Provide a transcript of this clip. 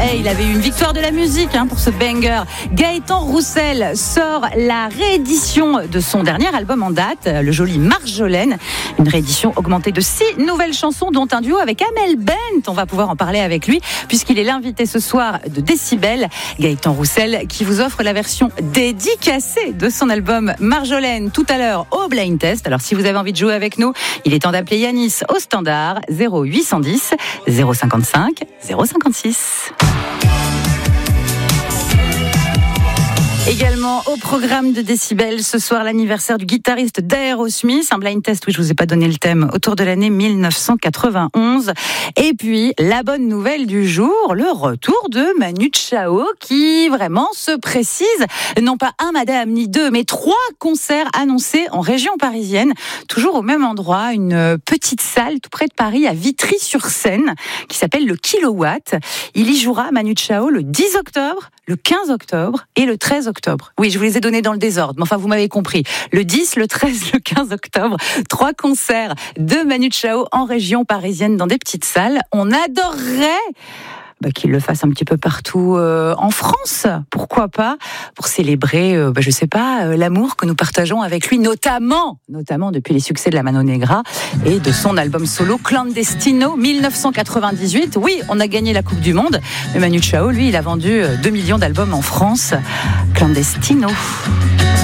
il avait eu une victoire de la musique pour ce banger. Gaëtan Roussel sort la réédition de son dernier album en date, le joli Marjolaine. Une réédition augmentée de 6 nouvelles chansons, dont un duo avec Amel Bent. On va pouvoir en parler avec lui, puisqu'il est l'invité ce soir de Décibel. Gaëtan Roussel qui vous offre la version dédicacée de son album Marjolaine tout à l'heure au Blind Test. Alors si vous avez envie de jouer avec nous, il est temps d'appeler Yanis au standard 0810 055 056. Également au programme de Décibel ce soir, l'anniversaire du guitariste d'Aerosmith, un blind test, oui, je vous ai pas donné le thème, autour de l'année 1991. Et puis la bonne nouvelle du jour, le retour de Manu Chao, qui vraiment se précise, non pas un madame ni deux, mais 3 concerts annoncés en région parisienne, toujours au même endroit, une petite salle tout près de Paris, à Vitry-sur-Seine, qui s'appelle le Kilowatt. Il y jouera, Manu Chao, le 10 octobre, le 15 octobre et le 13 octobre. Oui, je vous les ai donnés dans le désordre, mais enfin, vous m'avez compris. Le 10, le 13, le 15 octobre, 3 concerts de Manu Chao en région parisienne dans des petites salles. On adorerait qu'il le fasse un petit peu partout en France, pourquoi pas, pour célébrer, je sais pas, l'amour que nous partageons avec lui, notamment depuis les succès de la Mano Negra et de son album solo Clandestino 1998. Oui, on a gagné la Coupe du Monde, mais Manu Chao, lui, il a vendu 2 millions d'albums en France. Clandestino.